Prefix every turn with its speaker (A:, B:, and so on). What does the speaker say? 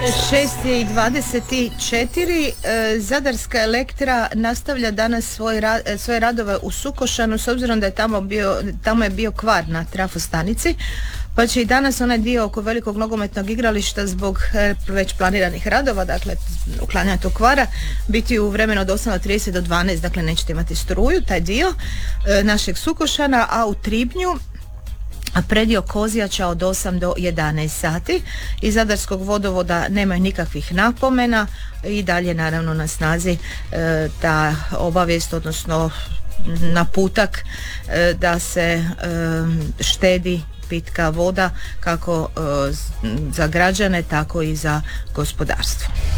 A: 6:24. Zadarska Elektra nastavlja danas svoje radove u Sukošanu, s obzirom da je tamo je bio kvar na trafostanici, pa će i danas onaj dio oko velikog nogometnog igrališta zbog već planiranih radova, dakle uklanjanja tog kvara, biti u vremenu od 8:30 do 12, dakle nećete imati struju, taj dio našeg Sukošana, a u Tribnju predio Kozjača od 8 do 11 sati. Iz Zadarskog vodovoda nema nikakvih napomena i dalje naravno na snazi ta obavijest, odnosno naputak da se štedi pitka voda kako za građane, tako i za gospodarstvo.